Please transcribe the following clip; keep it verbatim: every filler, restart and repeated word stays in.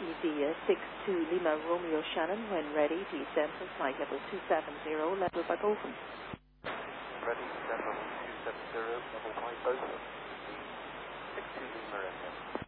India six two Lima Romeo Shannon, when ready, descend for flight level two seven zero, level by open. Ready, descend level two seven zero, level by open. six two Lima Romeo.